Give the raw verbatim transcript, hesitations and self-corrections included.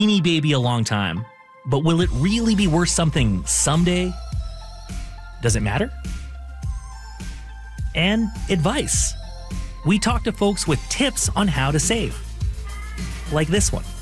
Beanie Baby a long time, but will it really be worth something someday? Does it matter? And advice. We talk to folks with tips on how to save. Like this one.